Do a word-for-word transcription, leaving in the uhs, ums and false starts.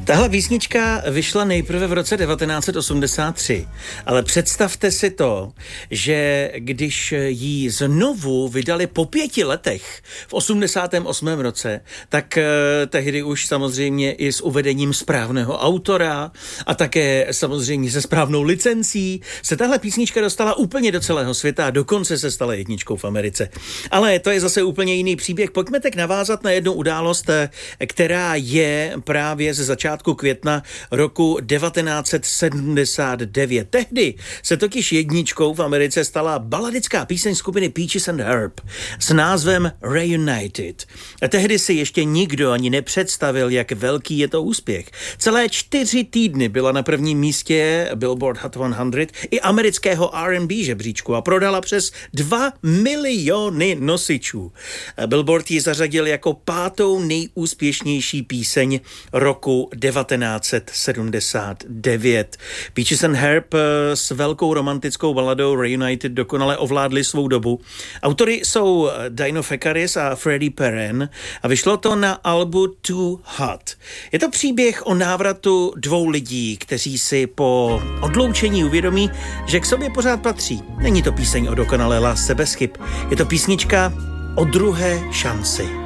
Tahle písnička vyšla nejprve v roce devatenáct set osmdesát tři, ale představte si to, že když ji znovu vydali po pěti letech v osmdesátém osmém roce, tak eh, tehdy už samozřejmě i s uvedením správného autora a také samozřejmě se správnou licencí se tahle písnička dostala úplně do celého světa a dokonce se stala jedničkou v Americe. Ale to je zase úplně jiný příběh. Pojďme tak navázat na jednu událost, která je právě ze začátku května roku devatenáct set sedmdesát devět. Tehdy se totiž jedničkou v Americe stala baladická píseň skupiny Peaches and Herb s názvem Reunited. A tehdy si ještě nikdo ani nepředstavil, jak velký je to úspěch. Celé čtyři týdny byla na prvním místě Billboard Hot sto i amerického R and B žebříčku a prodala přes dva miliony nosičů. Billboard ji zařadil jako pátou nejúspěšnější píseň roku devatenáct set sedmdesát devět. Peaches and Herb s velkou romantickou baladou Reunited dokonale ovládli svou dobu. Autory jsou Dino Fekaris a Freddie Perren a vyšlo to na albu Too Hot. Je to příběh o návratu dvou lidí, kteří si po odloučení uvědomí, že k sobě pořád patří. Není to píseň o dokonalé lásce bez chyb. Je to písnička o druhé šanci.